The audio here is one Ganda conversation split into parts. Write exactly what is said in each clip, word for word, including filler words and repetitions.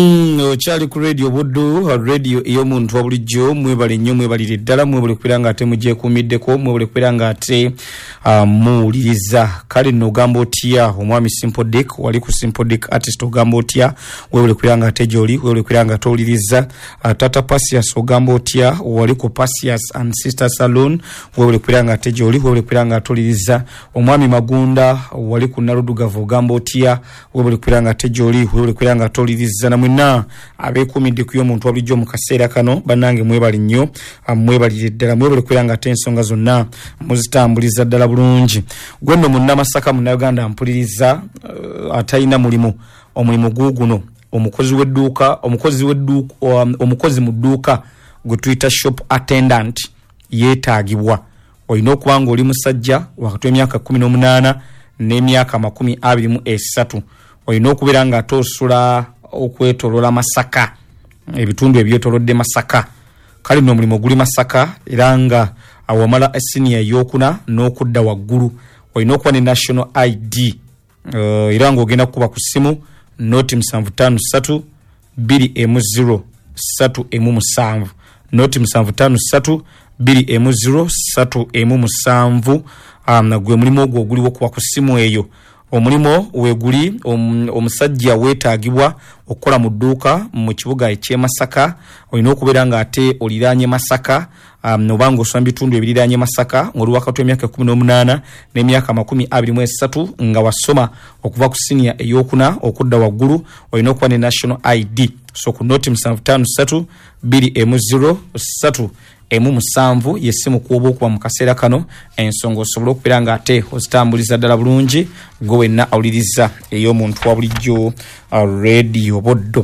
Ochali ku radio Buddu, radio iyo muntu wa bulijjo mwebale nnyo mwebalire ddala mwebale kupiranga ate mujje kumiddeko mwebale kupiranga ate uh, muwuliriza kale no gamba otya omwami Simple Dick wali ku Simple Dick artist ogamba otya webale kupiranga ate joli webale kupiranga ate oliriza uh, Tata Pasias ogamba otya wali ku Pasias and Sister Saloon webale kupiranga ate joli webale kupiranga ate oliriza omwami Magunda wali ku Naludugavu ogamba otya webale kupiranga ate joli webale kupiranga ate oliriza na na abekumidde kuyo muntu wabulijjo mu kaseera kano banange mwebali nnyo mwebali ddala mwebali kwiranga tensonga zonna muzitambuliza ddala bulungi gwenno munna Masaka mu Uganda mpuliriza uh, atayina mulimu omulimu guguno omukozi w'edduuka omukozi w'edduuka um, omukozi mu dduuka gwe tuyita shop attendant yeetaagibwa olina okubanga oli musajja wakati w'emyaka kumi n'omunaana n'emyaka makumi abiri mu esatu olina okubeera nga ate osula okwetolola Masaka ebitundu ebyetolodde Masaka kale no mulimo guli Masaka era nga awamala senior yokuna n'okudda waggulu olina okuba ne national I D uh, era nga ogenda kuba ku simu noti musanvu ttaano ssatu bbiri emu zero ssatu emu musanvu noti musanvu ttaano ssatu bbiri emu zero ssatu emu musanvu um, gwe mulimo ogwo oguliwo kuba ku simu eyo omulimo weguli om, omusajja wetaagibwa okukola mu dduuka mu kibuga eky'e Masaka olina okubeera nga ate oliraanye Masaka um, nobanga osoma bitundu ebiriraanye Masaka ng'oli wakati w'emyaka kumi n'omunaana n'emyaka makumi abiri mu esatu nga wasoma okuva ku senior eyokuna okudda waggulu olina okuba ne national I D so ku noti musanvu ttaano ssatu bbiri emu zero ssatu emu musanvu yesimu kuoba okuba mu kaseera kano ensonga osobola okubeera nga ate ozitambuliza ddala bulungi gwe wenna awuliriza ey'omuntu wa bulijjo uh, radio Buddu.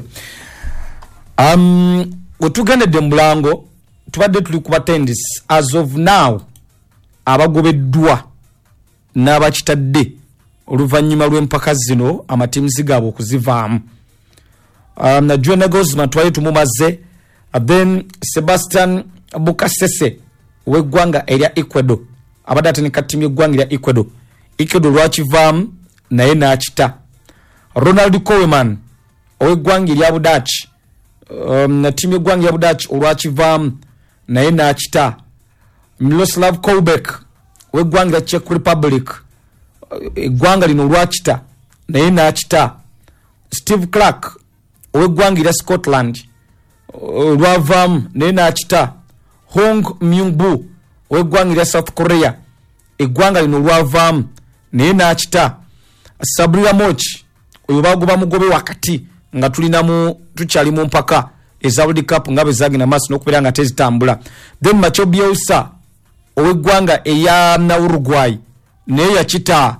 Um, wetugendedde mu Bulango tubadde tuli ku batendis as of now abagobeddwa n'abakitadde oluvannyuma lw'empaka zino amatimuzi gaabwe okuzivaamu. Um, na John Gozman twali tumumaze uh, then Sebastian Bukasese w'eggwanga erya Ecuador abadde atandika ttiimu y'eggwanga erya Ecuador Ecuador lwakivaamu naye n'akita. Ronald Koeman ow'eggwanga erya Budaaki um, na ttiimu y'eggwanga erya Budaaki olwakivaamu naye n'akita. Miroslav Koubek w'eggwanga erya Czech Republic eggwanga lino olwakita naye n'akita. Steve Clark ow'eggwanga erya Scotland olwavaamu naye n'akita. Hong Myung-bu ow'eggwanga erya South Korea eggwanga lino lwavaamu naye n'akita. Sabrina Moch oyo bagoba mugobe wakati nga tulina mu tukyali mu mpaka eza World Cup nga bwe zaagenda maaso n'okubeera nga tezitambula. Then Macho Bielsa ow'eggwanga eya Uruguay naye yakita.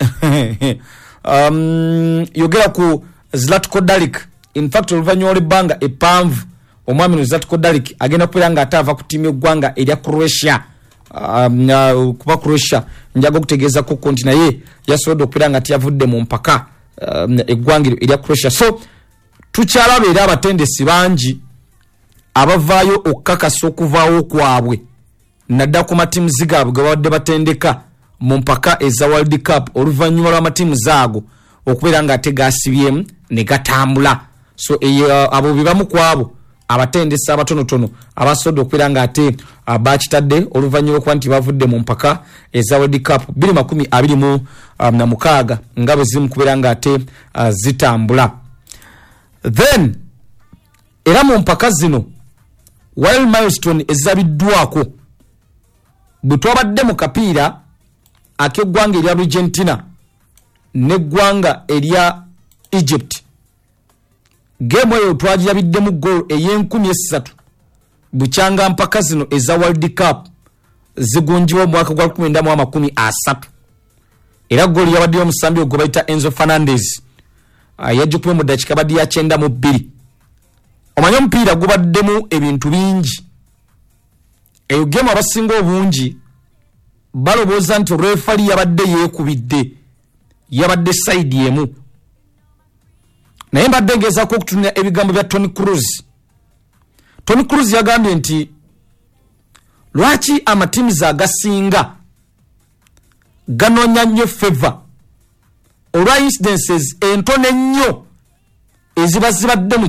um, yogera ku Zlatko Dalic in fact oluvannyuma lw'ebbanga eppanvu omwami Zlatko Dalic agenda kubeera nga ataava ku ttiimu y'eggwanga erya Croatia um, uh, kuba Croatia njaga okutegeeza ko konti naye yasobodde okubeera nga tiyavudde mu mpaka um, eggwanga erya Croatia. So tukyalaba era abatendesi bangi abavaayo okukakasa okuvaawo kwabwe nadda ku matimuzi gaabwe ge babadde batendeka mu mpaka eza World Cup oluvannyuma lw'amatimuzi ago okubeera nga ate gaasibyemu ne gatambula. So eyo abo be bamu ku abo abatendesa abatonotono abasodo okubeera nga ate abakitadde oluvannyuma okuba nti bavudde mu mpaka eza World Cup bbiri makumi abiri mu um, na mukaaga nga bwe zimu kubeera nga ate uh, zitambula. Then era mu mpaka zino while milestone ezabiddwako bwe twabadde mu kapiira ak'eggwanga erya Argentina n'eggwanga erya Egypt game eyo twagirabiddemu goal ey'enkumi esatu bukyanga mpaka zino eza World Cup zigunjibwa mu mwaka gwa lukumi lwenda mu amakumi asatu era goal yabadde omusambi ogwo bayita Enzo Fernandez uh, yajjukibwa mu ddakiika badde ya kyenda mu bbiri. Omanyi omupiira gubaddemu ebintu bingi eyo game abasinga obungi balowooza nti refali yabadde yeekubidde yabadde side emu naye mbadde ngezaako okutunira ebigambo bya Tony Cruz. Tony Cruz yagambye nti lwaki amatimuzi agasinga ganoonya nnyo favor olwa incidences entono ennyo eziba zibadde mu